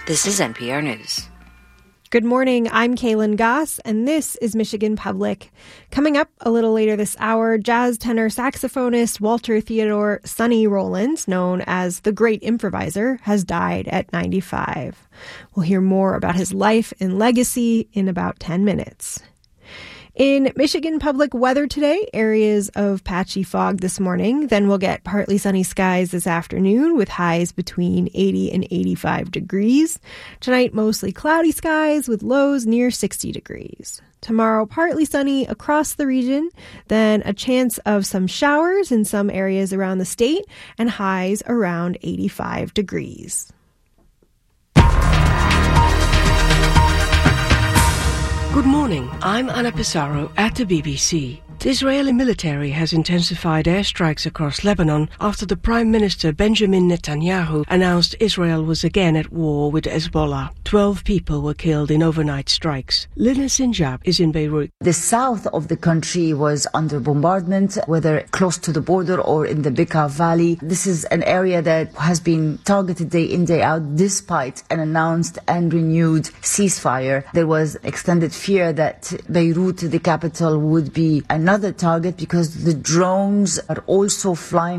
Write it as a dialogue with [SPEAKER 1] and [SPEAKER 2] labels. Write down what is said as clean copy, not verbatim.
[SPEAKER 1] This is NPR News.
[SPEAKER 2] Good morning, I'm Kaylin Goss, and this is Michigan Public. Coming up a little later this hour, jazz tenor saxophonist Walter Theodore Sonny Rollins, known as the Great Improviser, has died at 95. We'll hear more about his life and legacy in about 10 minutes. In Michigan Public weather today, areas of patchy fog this morning. Then we'll get partly sunny skies this afternoon with highs between 80 and 85 degrees. Tonight, mostly cloudy skies with lows near 60 degrees. Tomorrow, partly sunny across the region, then a chance of some showers in some areas around the state and highs around 85 degrees.
[SPEAKER 3] Good morning, I'm Anna Pissarro at the BBC. The Israeli military has intensified airstrikes across Lebanon after the Prime Minister Benjamin Netanyahu announced Israel was again at war with Hezbollah. 12 people were killed in overnight strikes. Lina Sinjab is in Beirut.
[SPEAKER 4] The south of the country was under bombardment, whether close to the border or in the Bekaa Valley. This is an area that has been targeted day in, day out, despite an announced and renewed ceasefire. There was extended fear that Beirut, the capital, would be another target because the drones are also flying